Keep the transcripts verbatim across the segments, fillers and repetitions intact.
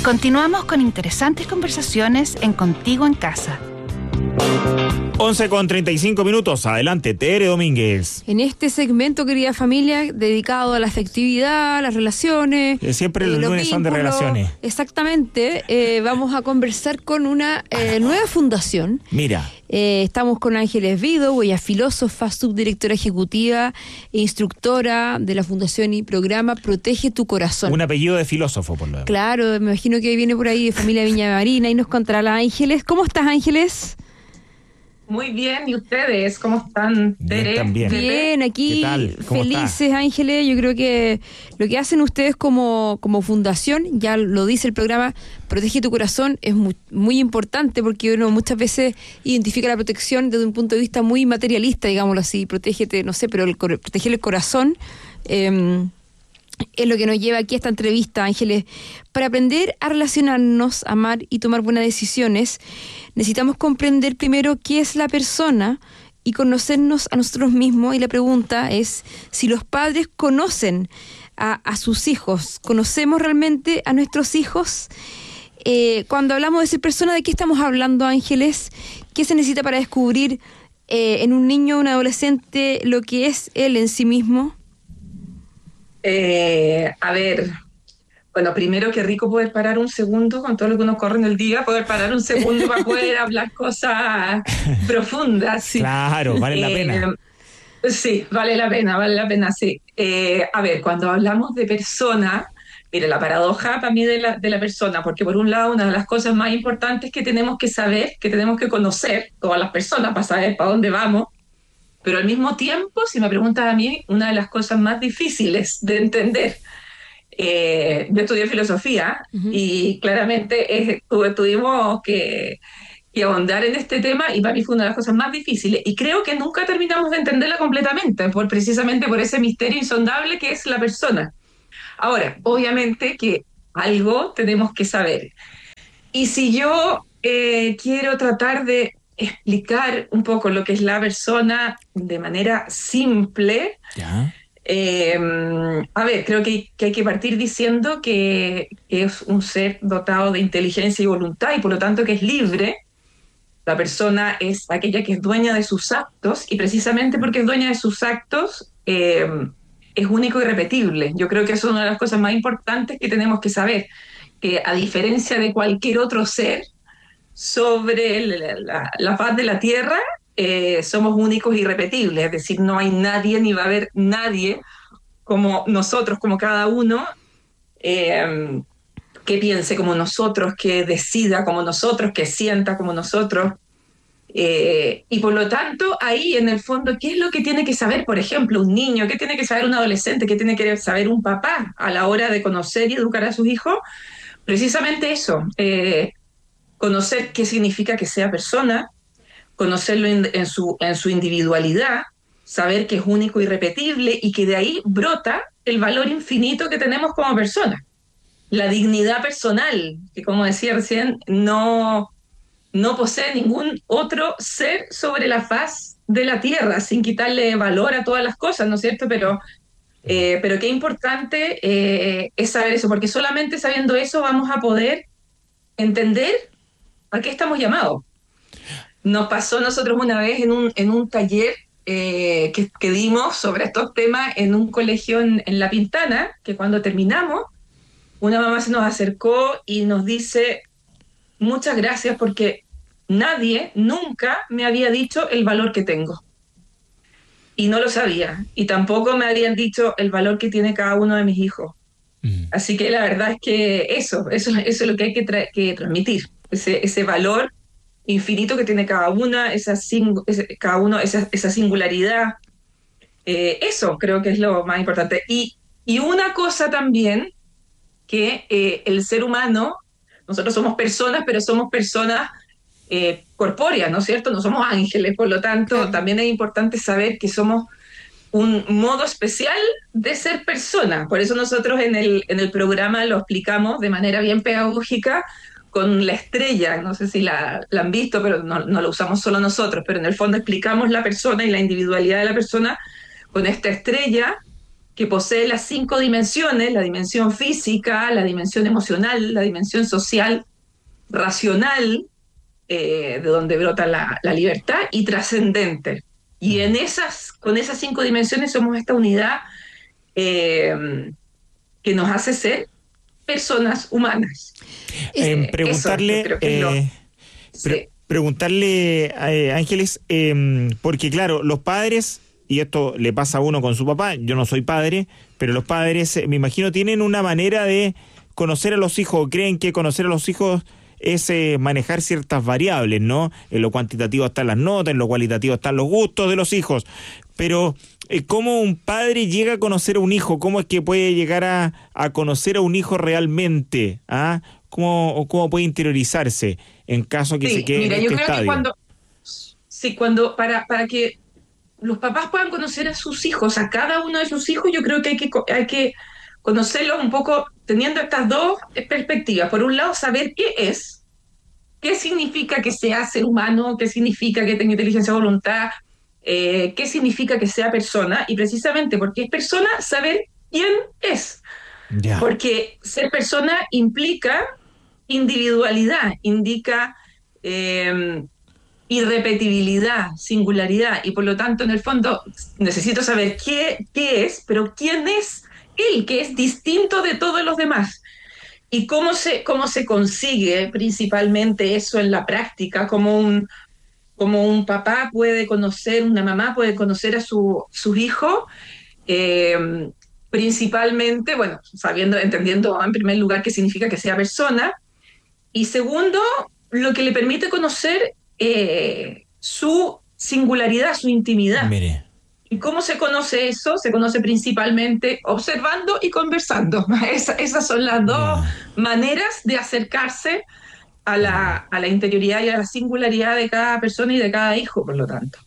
Continuamos con interesantes conversaciones en Contigo en Casa. once con treinta y cinco minutos. Adelante, Tere Domínguez. En este segmento, querida familia, dedicado a la afectividad, a las relaciones. Eh, siempre eh, los los lunes son de vínculos. relaciones. Exactamente. Eh, vamos a conversar con una eh, nueva fundación. Mira. Eh, estamos con Ángeles Vido, ella filósofa, subdirectora ejecutiva e instructora de la Fundación y programa Protege tu Corazón. Un apellido de filósofo, por lo demás. Claro, me imagino que viene por ahí de familia Viña Marina y nos contará la Ángeles. ¿Cómo estás, Ángeles? Muy bien, ¿y ustedes? ¿Cómo están, Tere? Bien, también. Bien, aquí ¿Qué tal? ¿Cómo felices, está? Ángeles. Yo creo que lo que hacen ustedes como, como fundación, ya lo dice el programa, Protege tu Corazón, es muy, muy importante porque uno muchas veces identifica la protección desde un punto de vista muy materialista, digámoslo así, protégete, no sé, pero el, proteger el corazón eh, es lo que nos lleva aquí a esta entrevista, Ángeles. Para aprender a relacionarnos, amar y tomar buenas decisiones, necesitamos comprender primero qué es la persona y conocernos a nosotros mismos. Y la pregunta es si los padres conocen a, a sus hijos. ¿Conocemos realmente a nuestros hijos? Eh, cuando hablamos de ser persona, ¿de qué estamos hablando, Ángeles? ¿Qué se necesita para descubrir eh, en un niño o un adolescente lo que es él en sí mismo? Eh, a ver, bueno, primero qué rico poder parar un segundo con todo lo que uno corre en el día, poder parar un segundo para poder hablar cosas profundas. Sí. Claro, vale la eh, pena. Sí, vale la pena, vale la pena, sí. Eh, a ver, cuando hablamos de persona, mire, la paradoja para mí de la, de la persona, porque por un lado una de las cosas más importantes que tenemos que saber, que tenemos que conocer, todas las personas para saber para dónde vamos, pero al mismo tiempo, si me preguntas a mí, una de las cosas más difíciles de entender. Eh, yo estudié filosofía uh-huh. y claramente eh, tuvimos que, que ahondar en este tema y para mí fue una de las cosas más difíciles y creo que nunca terminamos de entenderla completamente, por, precisamente por ese misterio insondable que es la persona. Ahora, obviamente que algo tenemos que saber. Y si yo eh, quiero tratar de explicar un poco lo que es la persona de manera simple, ¿Ya? Eh, a ver, creo que, que hay que partir diciendo que, que es un ser dotado de inteligencia y voluntad y por lo tanto que es libre. La persona es aquella que es dueña de sus actos y precisamente porque es dueña de sus actos eh, es único y irrepetible. Yo creo que eso es una de las cosas más importantes que tenemos que saber, que a diferencia de cualquier otro ser sobre la, la, la faz de la Tierra, Eh, somos únicos y irrepetibles, es decir, no hay nadie ni va a haber nadie como nosotros, como cada uno, eh, que piense como nosotros, que decida como nosotros, que sienta como nosotros. Eh, y por lo tanto, ahí en el fondo, ¿qué es lo que tiene que saber, por ejemplo, un niño? ¿Qué tiene que saber un adolescente? ¿Qué tiene que saber un papá a la hora de conocer y educar a sus hijos? Precisamente eso, eh, conocer qué significa que sea persona, conocerlo en, en, su, en su individualidad, saber que es único y irrepetible y que de ahí brota el valor infinito que tenemos como personas. La dignidad personal, que como decía recién, no, no posee ningún otro ser sobre la faz de la Tierra, sin quitarle valor a todas las cosas, ¿no es cierto? Pero, eh, pero qué importante eh, es saber eso, porque solamente sabiendo eso vamos a poder entender a qué estamos llamados. Nos pasó a nosotros una vez en un, en un taller eh, que, que dimos sobre estos temas en un colegio en, en La Pintana, que cuando terminamos, una mamá se nos acercó y nos dice, muchas gracias porque nadie nunca me había dicho el valor que tengo. Y no lo sabía. Y tampoco me habían dicho el valor que tiene cada uno de mis hijos. Mm. Así que la verdad es que eso, eso, eso es lo que hay que, tra- que transmitir, ese, ese valor infinito que tiene cada una, esa sing- ese, cada uno, esa, esa singularidad. Eh, eso creo que es lo más importante. Y, y una cosa también, que eh, el ser humano, nosotros somos personas, pero somos personas eh, corpóreas, ¿no es cierto? No somos ángeles, por lo tanto, claro. También es importante saber que somos un modo especial de ser persona. Por eso nosotros en el, en el programa lo explicamos de manera bien pedagógica, con la estrella, no sé si la, la han visto, pero no, no lo usamos solo nosotros, pero en el fondo explicamos la persona y la individualidad de la persona con esta estrella que posee las cinco dimensiones, la dimensión física, la dimensión emocional, la dimensión social, racional, eh, de donde brota la, la libertad, y trascendente. Y en esas, con esas cinco dimensiones somos esta unidad eh, que nos hace ser personas humanas. Eh, preguntarle, Eso, que lo, eh, pre- sí. preguntarle, eh, Ángeles, eh, porque claro, los padres, y esto le pasa a uno con su papá, yo no soy padre, pero los padres, eh, me imagino, tienen una manera de conocer a los hijos, creen que conocer a los hijos es eh, manejar ciertas variables, ¿no? En lo cuantitativo están las notas, en lo cualitativo están los gustos de los hijos, pero eh, ¿cómo un padre llega a conocer a un hijo? ¿Cómo es que puede llegar a, a conocer a un hijo realmente? ¿Ah? ¿Cómo, cómo puede interiorizarse en caso que Sí, se quede mira, en yo este creo estadio? que cuando, sí, cuando para, para que los papás puedan conocer a sus hijos, a cada uno de sus hijos, yo creo que hay que, hay que conocerlos un poco teniendo estas dos perspectivas. Por un lado, saber qué es, qué significa que sea ser humano, qué significa que tenga inteligencia o voluntad, eh, qué significa que sea persona, y precisamente porque es persona, saber quién es. Ya. Porque ser persona implica individualidad, indica eh, irrepetibilidad, singularidad, y por lo tanto, en el fondo, necesito saber qué, qué es, pero quién es él, que es distinto de todos los demás. Y cómo se, cómo se consigue principalmente eso en la práctica, como un, como un papá puede conocer, una mamá puede conocer a su, sus hijos, eh, principalmente, bueno, sabiendo, entendiendo en primer lugar qué significa que sea persona, y segundo, lo que le permite conocer eh, su singularidad, su intimidad. Mire. ¿Y cómo se conoce eso? Se conoce principalmente observando y conversando. Esa, esas son las dos Ya. maneras de acercarse a la, a la interioridad y a la singularidad de cada persona y de cada hijo, por lo tanto.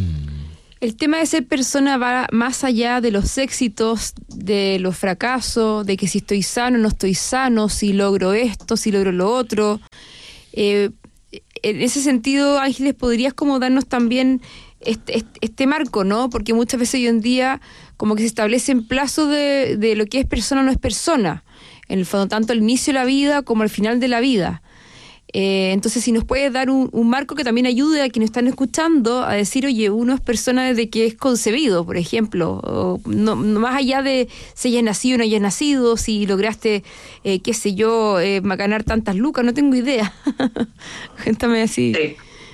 El tema de ser persona va más allá de los éxitos, de los fracasos, de que si estoy sano o no estoy sano, si logro esto, si logro lo otro. Eh, en ese sentido, Ángeles, ¿podrías como darnos también este, este, este marco, ¿no? Porque muchas veces hoy en día como que se establecen plazos de, de lo que es persona o no es persona. En el fondo, tanto al inicio de la vida como al final de la vida. Eh, entonces, si nos puedes dar un, un marco que también ayude a quienes están escuchando a decir, oye, uno es persona desde que es concebido, por ejemplo, o no, no más allá de si hayas nacido o no hayas nacido, si lograste, eh, qué sé yo, eh, ganar tantas lucas, no tengo idea. Cuéntame así. Sí,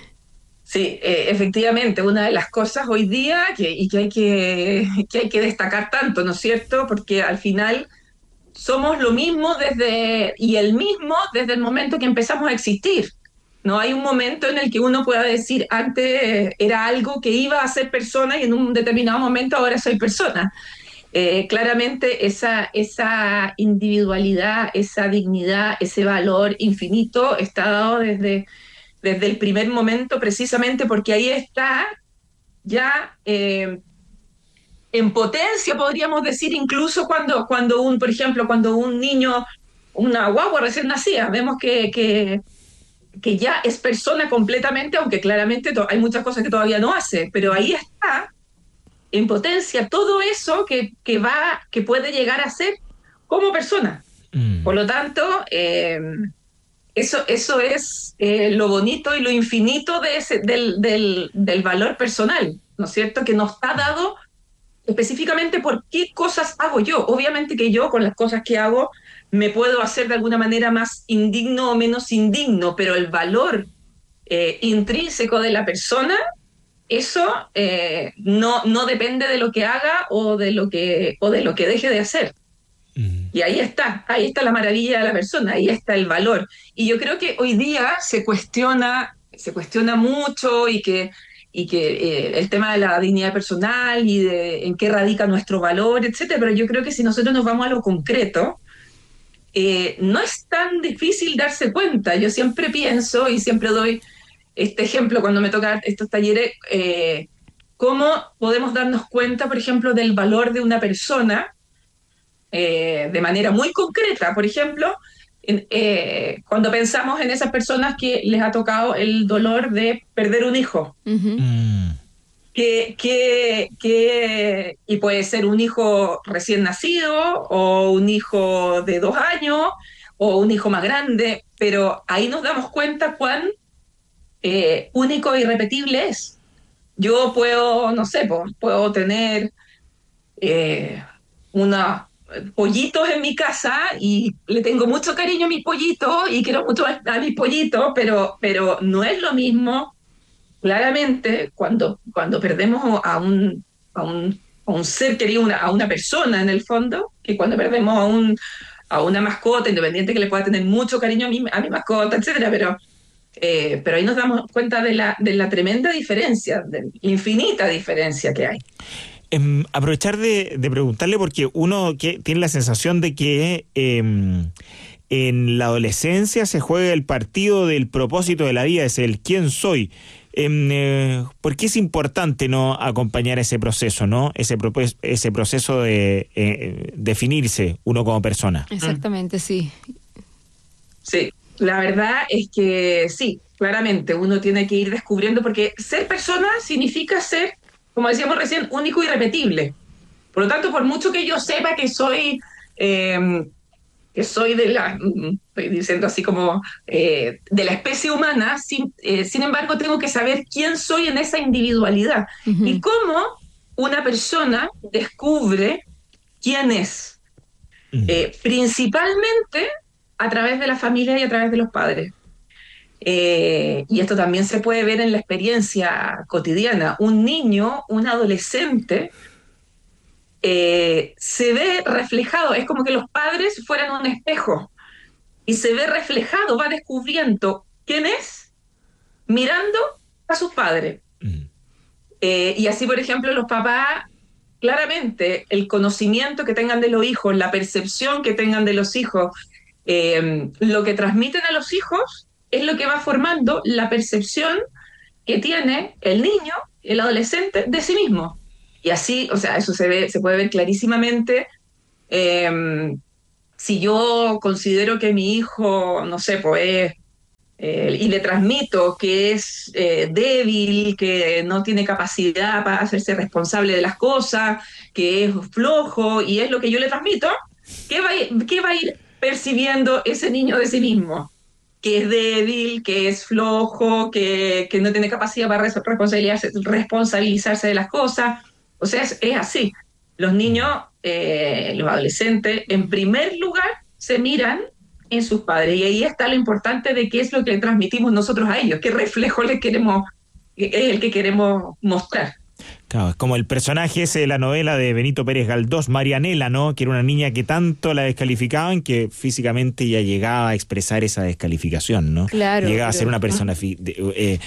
sí eh, efectivamente, una de las cosas hoy día que, y que hay que, que hay que destacar tanto, ¿no es cierto? Porque al final somos lo mismo desde y el mismo desde el momento que empezamos a existir. No hay un momento en el que uno pueda decir antes era algo que iba a ser persona y en un determinado momento ahora soy persona. Eh, claramente esa, esa individualidad, esa dignidad, ese valor infinito está dado desde, desde el primer momento, precisamente porque ahí está ya eh, en potencia, podríamos decir, incluso cuando, cuando un, por ejemplo, cuando un niño, una guagua recién nacida, vemos que, que, que ya es persona completamente, aunque claramente to- hay muchas cosas que todavía no hace, pero ahí está en potencia todo eso que, que va, que puede llegar a ser como persona. Mm. Por lo tanto, eh, eso, eso es eh, lo bonito y lo infinito de ese, del, del, del valor personal, ¿no es cierto? Que nos está dado específicamente por qué cosas hago yo. Obviamente que yo con las cosas que hago me puedo hacer de alguna manera más indigno o menos indigno, pero el valor eh, intrínseco de la persona, eso eh, no, no depende de lo que haga o de lo que, o de lo que deje de hacer. Mm. Y ahí está, ahí está la maravilla de la persona, ahí está el valor. Y yo creo que hoy día se cuestiona, se cuestiona mucho y que y que eh, el tema de la dignidad personal y de en qué radica nuestro valor, etcétera. Pero yo creo que si nosotros nos vamos a lo concreto, eh, no es tan difícil darse cuenta. Yo siempre pienso y siempre doy este ejemplo cuando me toca estos talleres, eh, cómo podemos darnos cuenta, por ejemplo, del valor de una persona eh, de manera muy concreta. Por ejemplo, en, eh, cuando pensamos en esas personas que les ha tocado el dolor de perder un hijo. Uh-huh. Mm. que, que, que, y puede ser un hijo recién nacido o un hijo de dos años o un hijo más grande, pero ahí nos damos cuenta cuán eh, único e irrepetible es. Yo puedo, no sé, pues, puedo tener eh, unos pollitos en mi casa y le tengo mucho cariño a mis pollitos y quiero mucho a, a mis pollitos, pero, pero no es lo mismo. Claramente, cuando, cuando perdemos a un, a, un, a un ser querido, una, a una persona en el fondo, que cuando perdemos a, un, a una mascota, independiente que le pueda tener mucho cariño a mi, a mi mascota, etcétera, pero, eh, pero ahí nos damos cuenta de la, de la tremenda diferencia, de la infinita diferencia que hay. Eh, aprovechar de, de preguntarle, porque uno que tiene la sensación de que eh, en la adolescencia se juega el partido del propósito de la vida, es el quién soy. Eh, ¿Por qué es importante no acompañar ese proceso, no ese, ese proceso de eh, definirse uno como persona? Exactamente, sí. Sí, la verdad es que sí, claramente uno tiene que ir descubriendo, porque ser persona significa ser, como decíamos recién, único y irrepetible. Por lo tanto, por mucho que yo sepa que soy... Eh, que soy de la, estoy diciendo así como, eh, de la especie humana, sin, eh, sin embargo tengo que saber quién soy en esa individualidad. Uh-huh. Y cómo una persona descubre quién es, uh-huh. eh, principalmente a través de la familia y a través de los padres. Eh, y esto también se puede ver en la experiencia cotidiana. Un niño, un adolescente, Eh, se ve reflejado, es como que los padres fueran un espejo y se ve reflejado, va descubriendo quién es mirando a sus padres. Mm. Eh, y así, por ejemplo, los papás, claramente, el conocimiento que tengan de los hijos, la percepción que tengan de los hijos, eh, lo que transmiten a los hijos es lo que va formando la percepción que tiene el niño, el adolescente, de sí mismo. Y así, o sea, eso se ve, se puede ver clarísimamente. Eh, si yo considero que mi hijo, no sé, pues, eh, y le transmito que es eh, débil, que no tiene capacidad para hacerse responsable de las cosas, que es flojo, y es lo que yo le transmito, ¿qué va a, qué va a ir percibiendo ese niño de sí mismo? Que es débil, que es flojo, que, que no tiene capacidad para responsabilizarse, responsabilizarse de las cosas. O sea, es, es así. Los niños, eh, los adolescentes, en primer lugar, se miran en sus padres. Y ahí está lo importante de qué es lo que le transmitimos nosotros a ellos, qué reflejo les queremos, es el que queremos mostrar. Claro, es como el personaje ese de la novela de Benito Pérez Galdós, Marianela, ¿no? Que era una niña que tanto la descalificaban que físicamente ya llegaba a expresar esa descalificación, ¿no? Claro. Llegaba pero, a ser una persona fi- de, eh,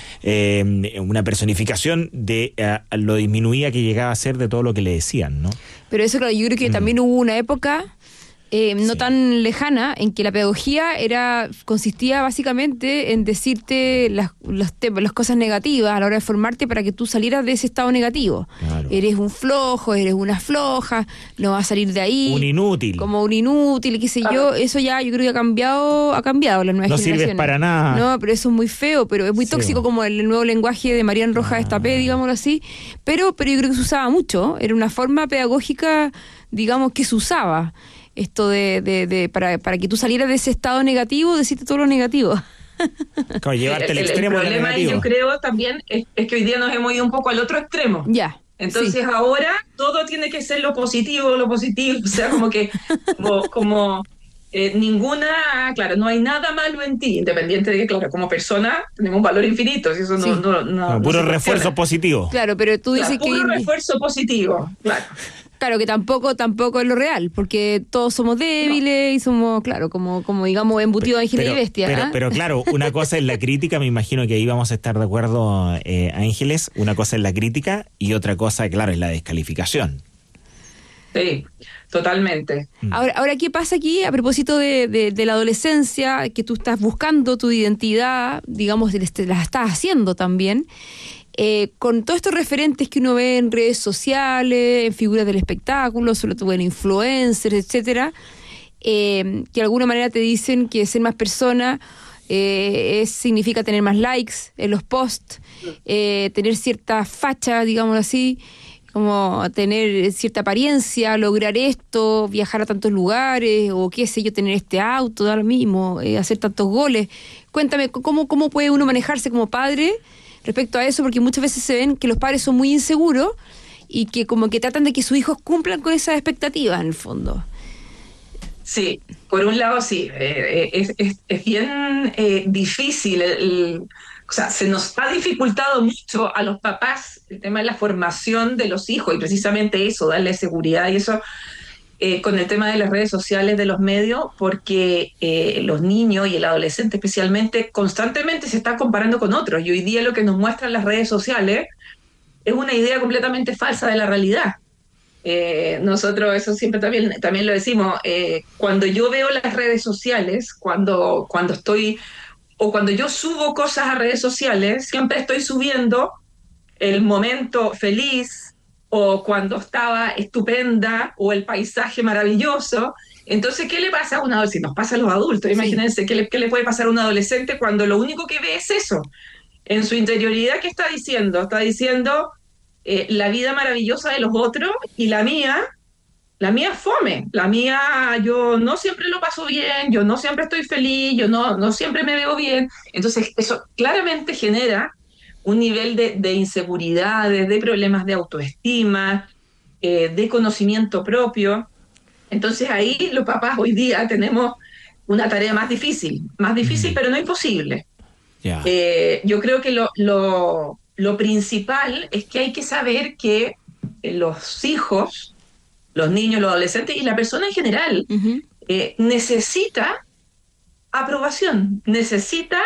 eh, una personificación de eh, lo disminuida que llegaba a ser de todo lo que le decían, ¿no? Pero eso, claro, yo creo que mm. también hubo una época Eh, no sí. tan lejana, en que la pedagogía era consistía básicamente en decirte las, los temas, las cosas negativas a la hora de formarte para que tú salieras de ese estado negativo. Claro. Eres un flojo, eres una floja, no vas a salir de ahí. Un inútil. Como un inútil, qué sé ah. yo. Eso ya yo creo que ha cambiado, ha cambiado las nuevas no generaciones. No sirves para nada. No, pero eso es muy feo, pero es muy sí. tóxico, como el nuevo lenguaje de Marian Rojas ah. Estapé, digámoslo así. Pero, pero yo creo que se usaba mucho. Era una forma pedagógica, digamos, que se usaba. Esto de, de, de para, para que tú salieras de ese estado negativo, decirte todo lo negativo. Como llevarte al el, extremo el de lo negativo. Yo creo también es, es que hoy día nos hemos ido un poco al otro extremo. Ya. Entonces sí. ahora todo tiene que ser lo positivo, lo positivo. O sea, como que como, como eh, ninguna, claro, no hay nada malo en ti, independiente de que, claro, como persona tenemos un valor infinito. Si eso no, sí. no, no, no, no puro refuerzo positivo. Claro, pero tú dices claro, puro que... Puro refuerzo positivo, claro. Claro, que tampoco tampoco es lo real, porque todos somos débiles no. y somos, claro, como como digamos, embutidos de ángel y bestia. Pero, ¿eh? pero claro, una cosa es la crítica, me imagino que ahí vamos a estar de acuerdo, eh, Ángeles, una cosa es la crítica y otra cosa, claro, es la descalificación. Sí, totalmente. Ahora, ahora ¿qué pasa aquí a propósito de, de, de la adolescencia, que tú estás buscando tu identidad, digamos, la estás haciendo también? Eh, con todos estos referentes que uno ve en redes sociales, en figuras del espectáculo, sobre todo en influencers, etcétera, eh, que de alguna manera te dicen que ser más persona eh, es, significa tener más likes en los posts, eh, tener cierta facha, digámoslo así, como tener cierta apariencia, lograr esto, viajar a tantos lugares, o qué sé yo, tener este auto, da lo mismo, eh, hacer tantos goles. Cuéntame, ¿cómo, cómo puede uno manejarse como padre respecto a eso? Porque muchas veces se ven que los padres son muy inseguros y que como que tratan de que sus hijos cumplan con esas expectativas, en el fondo. Sí, por un lado sí, eh, es, es, es bien eh, difícil, el, el, o sea, se nos ha dificultado mucho a los papás el tema de la formación de los hijos, y precisamente eso, darle seguridad y eso, eh, con el tema de las redes sociales, de los medios, porque eh, los niños y el adolescente especialmente constantemente se están comparando con otros, y hoy día lo que nos muestran las redes sociales es una idea completamente falsa de la realidad. Eh, nosotros eso siempre también, también lo decimos, eh, cuando yo veo las redes sociales, cuando, cuando estoy, o cuando yo subo cosas a redes sociales, siempre estoy subiendo el momento feliz, o cuando estaba estupenda, o el paisaje maravilloso. Entonces, ¿qué le pasa a un adolescente? Si nos pasa a los adultos, imagínense, sí. ¿qué, le, ¿qué le puede pasar a un adolescente cuando lo único que ve es eso? En su interioridad, ¿qué está diciendo? Está diciendo... Eh, la vida maravillosa de los otros, y la mía, la mía es fome, la mía yo no siempre lo paso bien, yo no siempre estoy feliz, yo no, no siempre me veo bien. Entonces eso claramente genera un nivel de, de inseguridades, de problemas de autoestima, eh, de conocimiento propio. Entonces ahí los papás hoy día tenemos una tarea más difícil, más difícil, mm. pero no imposible. Yeah. Eh, yo creo que lo... lo Lo principal es que hay que saber que los hijos, los niños, los adolescentes y la persona en general uh-huh. eh, necesita aprobación, necesita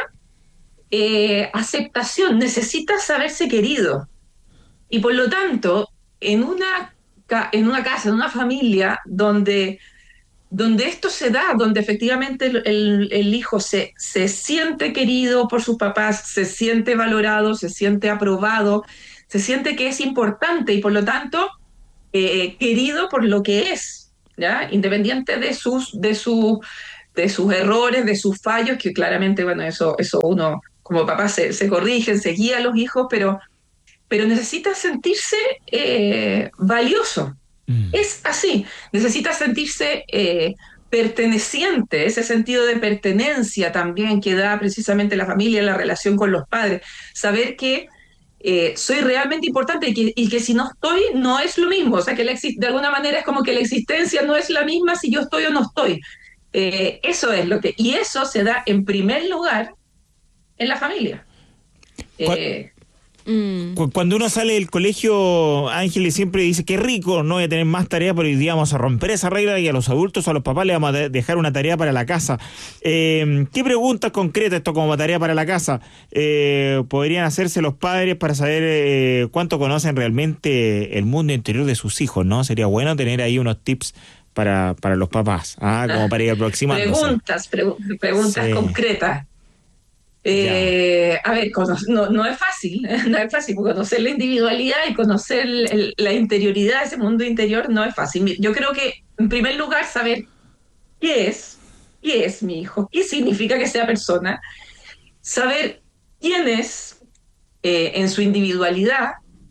eh, aceptación, necesita saberse querido. Y por lo tanto, en una, en una casa, en una familia donde... donde esto se da, donde efectivamente el, el, el hijo se, se siente querido por sus papás, se siente valorado, se siente aprobado, se siente que es importante y por lo tanto eh, querido por lo que es, ¿ya? Independiente de sus, de, su, de sus errores, de sus fallos, que claramente, bueno, eso, eso uno como papá se, se corrige, se guía a los hijos, pero, pero necesita sentirse eh, valioso. Mm. Es así, necesita sentirse eh, perteneciente, ese sentido de pertenencia también que da precisamente la familia, la relación con los padres, saber que eh, soy realmente importante y que, y que si no estoy no es lo mismo, o sea que la, de alguna manera es como que la existencia no es la misma si yo estoy o no estoy. Eh, eso es lo que, y eso se da en primer lugar en la familia. Eh, Cuando uno sale del colegio, Ángeles siempre dice que rico, no voy a tener más tarea, pero hoy día vamos a romper esa regla y a los adultos, a los papás les vamos a dejar una tarea para la casa. Eh, ¿Qué preguntas concretas esto como tarea para la casa eh, podrían hacerse los padres para saber eh, cuánto conocen realmente el mundo interior de sus hijos, ¿no? Sería bueno tener ahí unos tips para, para los papás, ¿ah? Como para ir aproximándose. Preguntas, pre- preguntas sí. concretas. Eh, a ver, no, no es fácil, no es fácil, porque conocer la individualidad y conocer el, el, la interioridad de ese mundo interior no es fácil. Yo creo que, en primer lugar, saber qué es, qué es mi hijo, qué significa que sea persona, saber quién es eh, en su individualidad,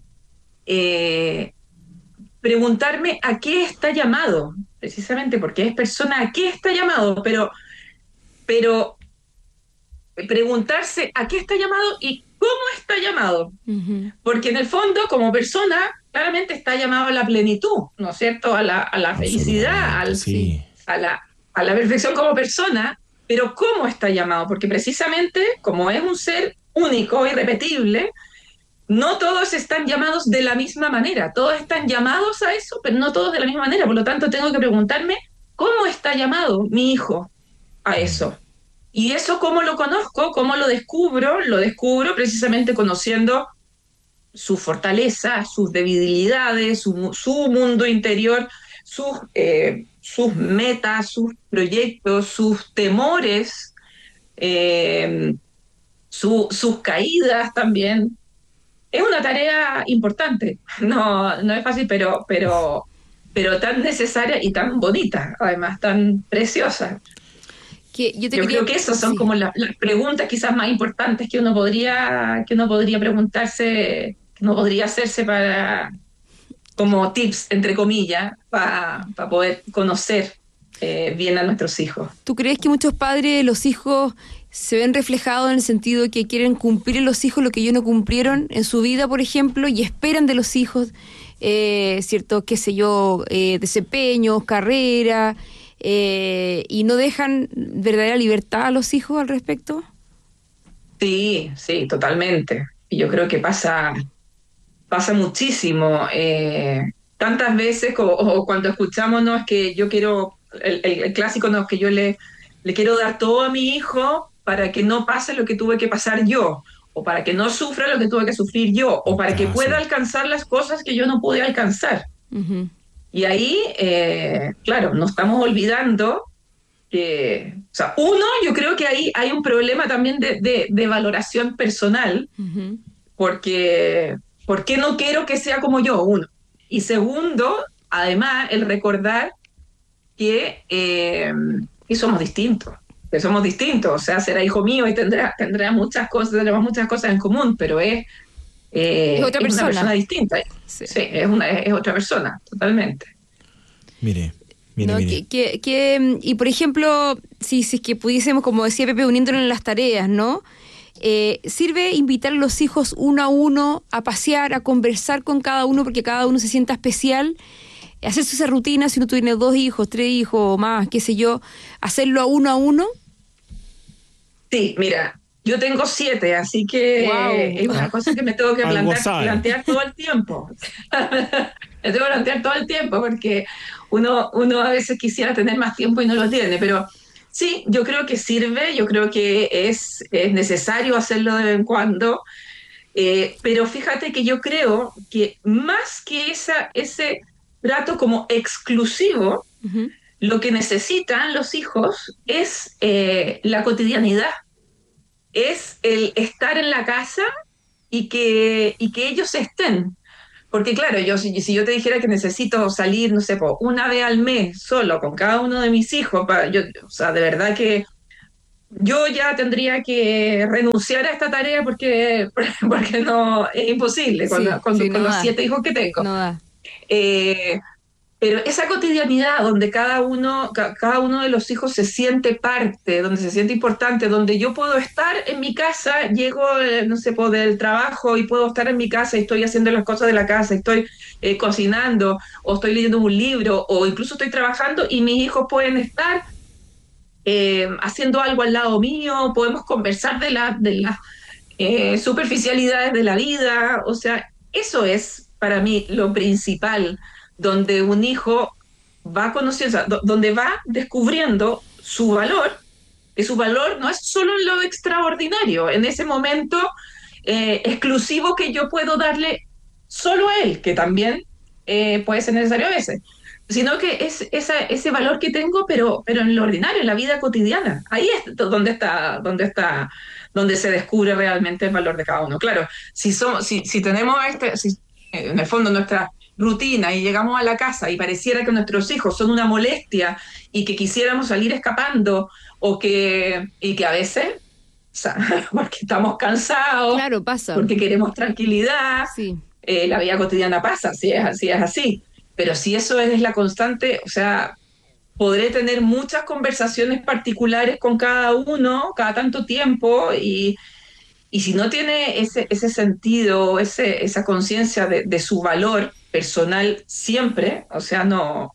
eh, preguntarme a qué está llamado, precisamente porque es persona, a qué está llamado, pero... pero preguntarse a qué está llamado y cómo está llamado. Uh-huh. Porque en el fondo, como persona, claramente está llamado a la plenitud, ¿no es cierto? A la, a la felicidad, al, sí. a, la, a la perfección como persona, pero ¿cómo está llamado? Porque precisamente, como es un ser único, irrepetible, no todos están llamados de la misma manera. Todos están llamados a eso, pero no todos de la misma manera. Por lo tanto, tengo que preguntarme, ¿cómo está llamado mi hijo a eso? Y eso, ¿cómo lo conozco? ¿Cómo lo descubro? Lo descubro precisamente conociendo sus fortalezas, sus debilidades, su, su mundo interior, sus, eh, sus metas, sus proyectos, sus temores, eh, su, sus caídas también. Es una tarea importante, no, no es fácil, pero, pero, pero tan necesaria y tan bonita, además tan preciosa. Que yo te yo quería- creo que esas son sí. como la- las preguntas quizás más importantes que uno podría, que uno podría preguntarse, que uno podría hacerse para, como tips, entre comillas, para poder conocer eh, bien a nuestros hijos. ¿Tú crees que muchos padres, los hijos, se ven reflejados en el sentido de que quieren cumplir en los hijos lo que ellos no cumplieron en su vida, por ejemplo, y esperan de los hijos, eh, cierto, qué sé yo, eh, desempeños, carrera, eh, y no dejan verdadera libertad a los hijos al respecto? Sí, sí, totalmente. Y yo creo que pasa, pasa muchísimo. Eh, tantas veces, o, o cuando escuchamos, no, es que yo quiero, el, el- el clásico, no, es que yo le, le quiero dar todo a mi hijo para que no pase lo que tuve que pasar yo, o para que no sufra lo que tuve que sufrir yo, o para que Ah, pueda sí. alcanzar las cosas que yo no pude alcanzar. Ujú. Y ahí, eh, claro, nos estamos olvidando que, o sea, uno, yo creo que ahí hay un problema también de, de, de valoración personal, Ujú. porque, porque no quiero que sea como yo, uno. Y segundo, además, el recordar que, eh, que somos distintos, que somos distintos, o sea, será hijo mío y tendrá, tendrá muchas cosas, tendremos muchas cosas en común, pero es, eh, Es otra es una persona. persona distinta. Sí. Sí, es, una, es otra persona, totalmente. Mire, mire, ¿No? mire. Que, que, que, y por ejemplo, si, si es que pudiésemos, como decía Pepe, uniéndonos en las tareas, ¿no? Eh, ¿Sirve invitar a los hijos uno a uno a pasear, a conversar con cada uno porque cada uno se sienta especial? Hacerse esa rutina, si uno tiene dos hijos, tres hijos o más, qué sé yo, hacerlo a uno a uno. Sí, mira, yo tengo siete, así que Guau. es una cosa que me tengo que Algo plantear, sabe. plantear todo el tiempo. Me tengo que plantear todo el tiempo porque uno, uno a veces quisiera tener más tiempo y no lo tiene, pero sí, yo creo que sirve, yo creo que es, es necesario hacerlo de vez en cuando, eh, pero fíjate que yo creo que más que esa, ese trato como exclusivo, Ujú. lo que necesitan los hijos es eh, la cotidianidad, es el estar en la casa y que, y que ellos estén. Porque claro, yo si, si yo te dijera que necesito salir, no sé, po, una vez al mes solo con cada uno de mis hijos, pa- yo, o sea, de verdad que yo ya tendría que renunciar a esta tarea porque, porque no, es imposible con, Sí, la- con- sí, con no los da. siete hijos que tengo. No da. Eh, pero esa cotidianidad donde cada uno, ca- cada uno de los hijos se siente parte, donde se siente importante, donde yo puedo estar en mi casa, llego, eh, no sé, pues, del trabajo y puedo estar en mi casa y estoy haciendo las cosas de la casa, estoy eh, cocinando o estoy leyendo un libro o incluso estoy trabajando y mis hijos pueden estar eh, haciendo algo al lado mío, podemos conversar de, la, de las eh, superficialidades de la vida, o sea, eso es para mí lo principal, donde un hijo va conociendo, o sea, do- donde va descubriendo su valor, que su valor no es solo en lo extraordinario, en ese momento eh, exclusivo que yo puedo darle solo a él, que también eh, puede ser necesario a veces, sino que es esa, ese valor que tengo, pero, pero en lo ordinario, en la vida cotidiana. Ahí es donde está, donde está, donde se descubre realmente el valor de cada uno. Claro, si somos, si, si tenemos este, si, en el fondo nuestra rutina y llegamos a la casa y pareciera que nuestros hijos son una molestia y que quisiéramos salir escapando o que, y que a veces, o sea, porque estamos cansados, Claro, pasa. porque queremos tranquilidad, Sí. eh, la vida cotidiana pasa, si es así, es así. Pero si eso es la constante, o sea, podré tener muchas conversaciones particulares con cada uno, cada tanto tiempo, y, y si no tiene ese, ese sentido, ese, esa conciencia de, de su valor personal siempre, o sea, no,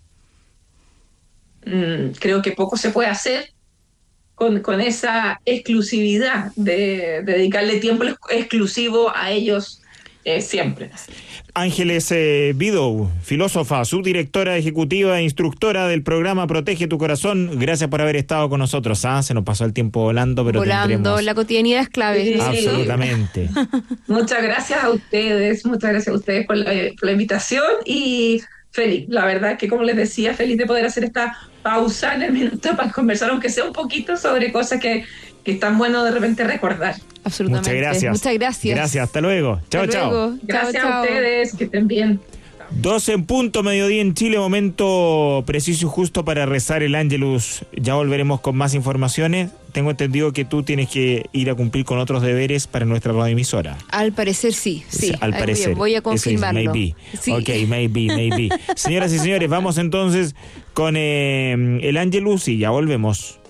mm, creo que poco se puede hacer con, con esa exclusividad de, de dedicarle tiempo ex- exclusivo a ellos eh, siempre. Ángeles eh, Bidow, filósofa, subdirectora ejecutiva e instructora del programa Protege tu Corazón. Gracias por haber estado con nosotros. Ah, se nos pasó el tiempo volando, pero Volando, tendremos... la cotidianidad es clave. Sí. Absolutamente. Muchas gracias a ustedes, muchas gracias a ustedes por la, por la invitación y feliz, la verdad es que como les decía, feliz de poder hacer esta pausa en el minuto para conversar, aunque sea un poquito sobre cosas que, que están bueno de repente recordar. Absolutamente. Muchas gracias. Muchas gracias. Gracias, hasta luego. Chao, Hasta chao. luego. Gracias Chao, a chao. ustedes, que estén bien. doce en punto, mediodía en Chile, momento preciso y justo para rezar el Ángelus. Ya volveremos con más informaciones. Tengo entendido que tú tienes que ir a cumplir con otros deberes para nuestra radioemisora. Al parecer sí, sí. Al Ay, parecer. bien, voy a confirmarlo. Es maybe. Sí. Ok, maybe, maybe. Señoras y señores, vamos entonces con eh, el Ángelus y ya volvemos.